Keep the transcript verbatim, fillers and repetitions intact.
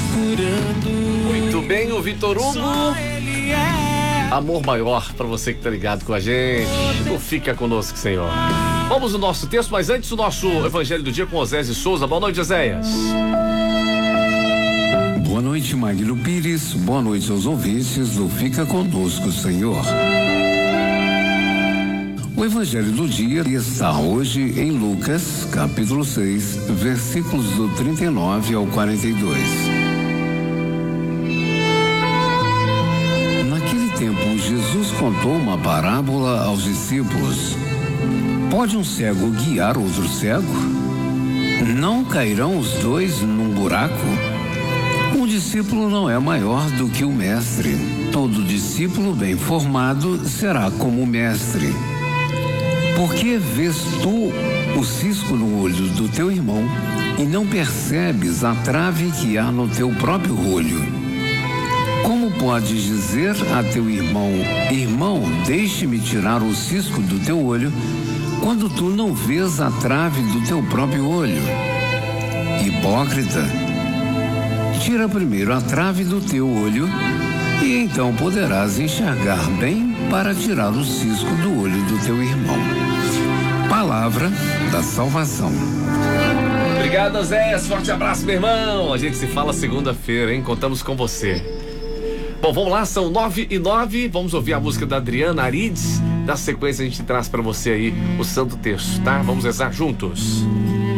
Muito bem, o Vitor Hugo. Amor maior pra você que tá ligado com a gente. Não fica conosco, Senhor. Vamos no nosso texto, mas antes o nosso Evangelho do Dia com Oséias Souza. Boa noite, Oséias. Boa noite, Magno Pires. Boa noite aos ouvintes do Fica Conosco, Senhor. O Evangelho do dia está hoje em Lucas, capítulo seis, versículos do trinta e nove ao quarenta e dois. Naquele tempo, Jesus contou uma parábola aos discípulos. Pode um cego guiar outro cego? Não cairão os dois num buraco? Um discípulo não é maior do que o mestre. Todo discípulo bem formado será como o mestre. Por que vês tu o cisco no olho do teu irmão e não percebes a trave que há no teu próprio olho? Como podes dizer a teu irmão, irmão, deixe-me tirar o cisco do teu olho, quando tu não vês a trave do teu próprio olho? Hipócrita, tira primeiro a trave do teu olho e então poderás enxergar bem para tirar o cisco do olho do teu irmão. Palavra da salvação. Obrigado, Zé. Forte abraço, meu irmão. A gente se fala segunda-feira, hein? Contamos com você. Bom, vamos lá, são nove e nove. Vamos ouvir a música da Adriana Arides. Na sequência, a gente traz para você aí o Santo Texto, tá? Vamos rezar juntos.